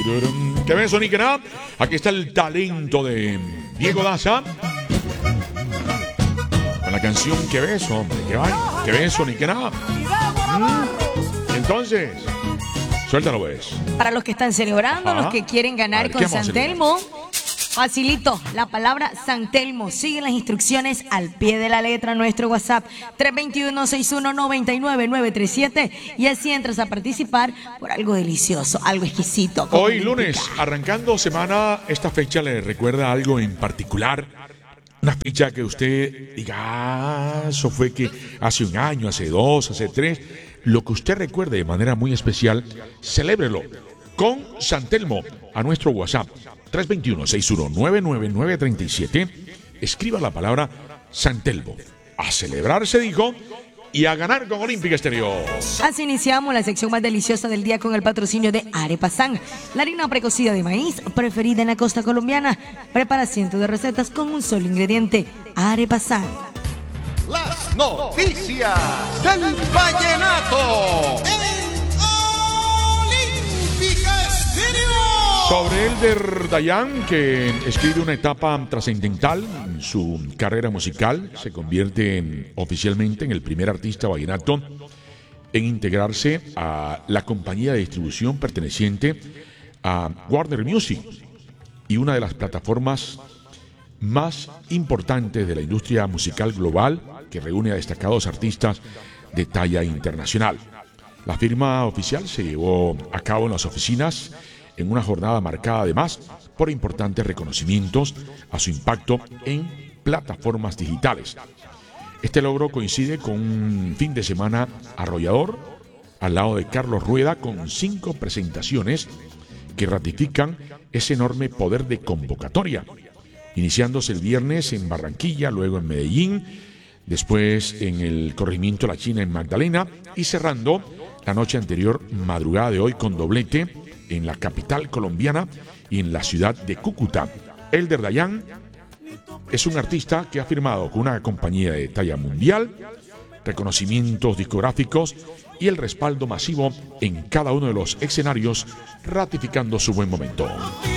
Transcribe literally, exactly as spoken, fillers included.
Que beso ni que nada. Aquí está el talento de Diego Daza. Con la canción Que beso, hombre. Que va. Que beso ni que nada. Mm. Entonces, suéltalo, pues. Para los que están celebrando, Ajá. los que quieren ganar ver, con ¿qué vamos a San celebrar? Telmo, facilito, la palabra San Telmo. Sigue las instrucciones al pie de la letra, nuestro WhatsApp tres dos uno, seis uno nueve nueve nueve tres siete, y así entras a participar por algo delicioso, algo exquisito. como Hoy indica. lunes, arrancando semana, esta fecha le recuerda algo en particular. Una fecha que usted diga, ah, eso fue que hace un año, hace dos, hace tres. Lo que usted recuerde de manera muy especial, celébrelo con San Telmo a nuestro WhatsApp tres dos uno, seis uno nueve nueve nueve tres siete. Escriba la palabra San Telmo. A celebrar, se dijo, y a ganar con Olímpica Exterior. Así iniciamos la sección más deliciosa del día con el patrocinio de Arepasan, la harina precocida de maíz preferida en la costa colombiana. Prepara cientos de recetas con un solo ingrediente, Arepasan. Las noticias del vallenato. Sobre Elder Dayan, que escribe una etapa trascendental en su carrera musical, se convierte en, oficialmente en el primer artista vallenato en integrarse a la compañía de distribución perteneciente a Warner Music y una de las plataformas más importantes de la industria musical global que reúne a destacados artistas de talla internacional. La firma oficial se llevó a cabo en las oficinas en una jornada marcada además por importantes reconocimientos a su impacto en plataformas digitales. Este logro coincide con un fin de semana arrollador al lado de Carlos Rueda con cinco presentaciones que ratifican ese enorme poder de convocatoria, iniciándose el viernes en Barranquilla, luego en Medellín, después en el corregimiento La China en Magdalena y cerrando la noche anterior, madrugada de hoy, con doblete en la capital colombiana y en la ciudad de Cúcuta. Elder Dayan es un artista que ha firmado con una compañía de talla mundial, reconocimientos discográficos y el respaldo masivo en cada uno de los escenarios, ratificando su buen momento.